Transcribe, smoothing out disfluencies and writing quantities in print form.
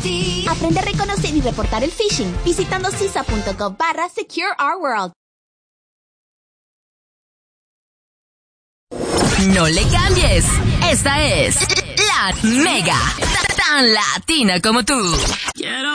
Aprende a reconocer y reportar el phishing visitando cisa.gov/SecureOurWorld. No le cambies. Esta es La Mega. Tan latina como tú. Quiero